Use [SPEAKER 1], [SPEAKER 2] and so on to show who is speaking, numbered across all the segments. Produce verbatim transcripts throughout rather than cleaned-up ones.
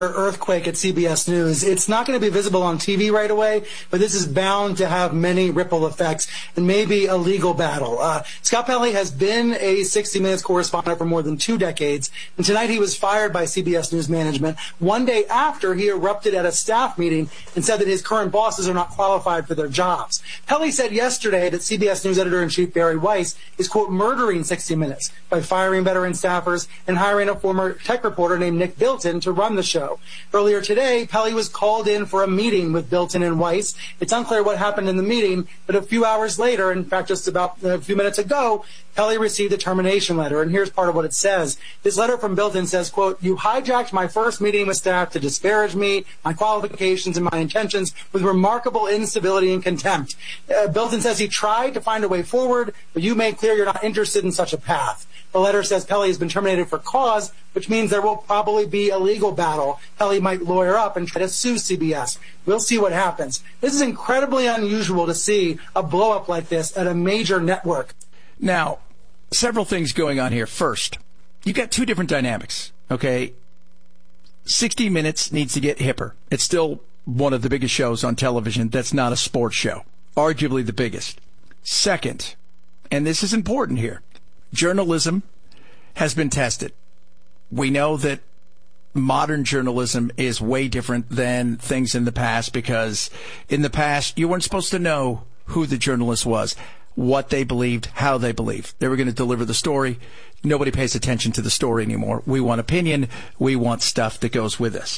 [SPEAKER 1] earthquake at C B S News. It's not going to be visible on T V right away, but this is bound to have many ripple effects and maybe a legal battle. Uh, Scott Pelley has been a sixty minutes correspondent for more than two decades, and tonight he was fired by C B S News management one day after he erupted at a staff meeting and said that his current bosses are not qualified for their jobs. Pelley said yesterday that C B S News editor-in-chief Barry Weiss is, quote, murdering sixty minutes by firing veteran staffers and hiring a former tech reporter named Nick Bilton to run the show. Earlier today, Pelley was called in for a meeting with Bilton and Weiss. It's unclear what happened in the meeting, but a few hours later, in fact, just about a few minutes ago, Pelley received a termination letter, and here's part of what it says. This letter from Bilton says, quote, "You hijacked my first meeting with staff to disparage me, my qualifications, and my intentions with remarkable incivility and contempt. Uh, Bilton says he tried to find a way forward, but you made clear you're not interested in such a path." The letter says Pelley has been terminated for cause, which means there will probably be a legal battle. Pelley might lawyer up and try to sue C B S. We'll see what happens. This is incredibly unusual to see a blow-up like this at a major network.
[SPEAKER 2] Now, several things going on here. First, you've got two different dynamics, okay? sixty minutes needs to get hipper. It's still one of the biggest shows on television that's not a sports show, arguably the biggest. Second, and this is important here, journalism has been tested. We know that modern journalism is way different than things in the past, because in the past, you weren't supposed to know who the journalist was, what they believed, how they believed. They were going to deliver the story. Nobody pays attention to the story anymore. We want opinion. We want stuff that goes with us.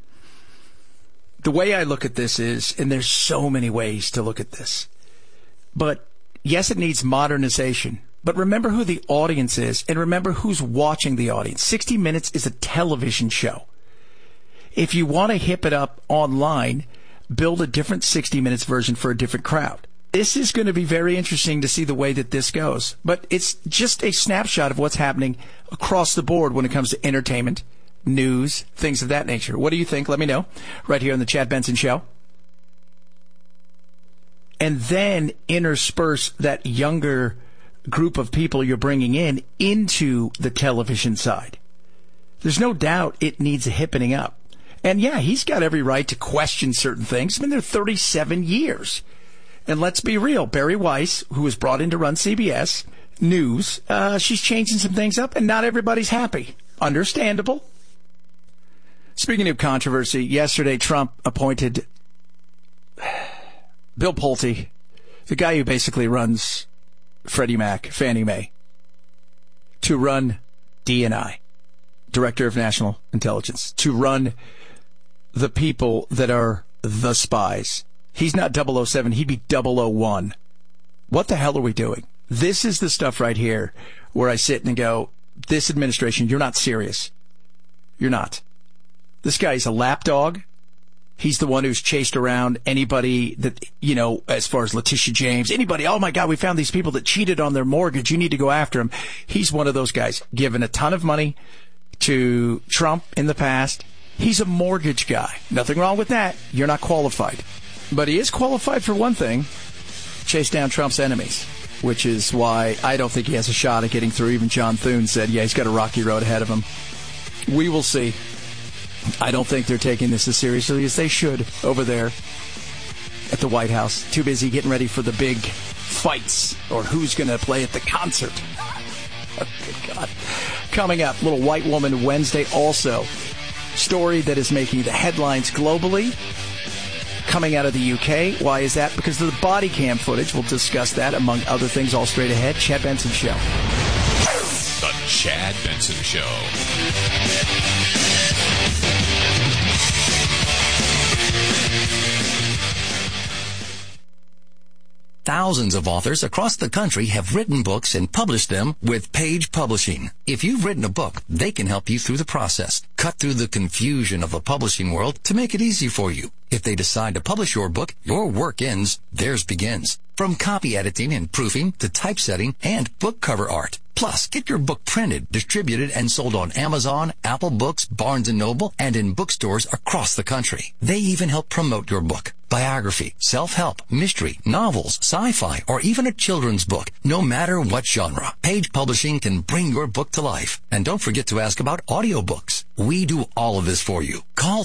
[SPEAKER 2] The way I look at this is, and there's so many ways to look at this, but yes, it needs modernization. But remember who the audience is, and remember who's watching the audience. sixty minutes is a television show. If you want to hip it up online, build a different sixty minutes version for a different crowd. This is going to be very interesting to see the way that this goes. But it's just a snapshot of what's happening across the board when it comes to entertainment, news, things of that nature. What do you think? Let me know right here on the Chad Benson Show. And then intersperse that younger group of people you're bringing in into the television side. There's no doubt it needs a hippening up. And yeah, he's got every right to question certain things. He's been there thirty-seven years. And let's be real, Barry Weiss, who was brought in to run C B S News, uh, she's changing some things up, and not everybody's happy. Understandable. Speaking of controversy, yesterday Trump appointed Bill Pulte, the guy who basically runs Freddie Mac, Fannie Mae, to run D N I, Director of National Intelligence, to run the people that are the spies. He's not double oh seven, he'd be double oh one. What the hell are we doing? This is the stuff right here where I sit and go, this administration, you're not serious. You're not. This guy's a lapdog. He's the one who's chased around anybody that, you know, as far as Letitia James, anybody, oh my God, we found these people that cheated on their mortgage. You need to go after them. He's one of those guys, given a ton of money to Trump in the past. He's a mortgage guy. Nothing wrong with that. You're not qualified. But he is qualified for one thing, chase down Trump's enemies, which is why I don't think he has a shot at getting through. Even John Thune said, yeah, he's got a rocky road ahead of him. We will see. I don't think they're taking this as seriously as they should over there at the White House. Too busy getting ready for the big fights or who's going to play at the concert. Oh, good God. Coming up, Little White Woman Wednesday also. Story that is making the headlines globally. Coming out of the U K. Why is that? Because of the body cam footage. We'll discuss that, among other things, all straight ahead. Chad Benson Show.
[SPEAKER 3] The Chad Benson Show.
[SPEAKER 4] Thousands of authors across the country have written books and published them with Page Publishing. If you've written a book, they can help you through the process, cut through the confusion of the publishing world to make it easy for you. If they decide to publish your book, your work ends, theirs begins. From copy editing and proofing to typesetting and book cover art. Plus, get your book printed, distributed, and sold on Amazon, Apple Books, Barnes and Noble, and in bookstores across the country. They even help promote your book. biography, self-help, mystery, novels, sci-fi, or even a children's book. No matter what genre, Page Publishing can bring your book to life. And don't forget to ask about audiobooks. We do all of this for you. Call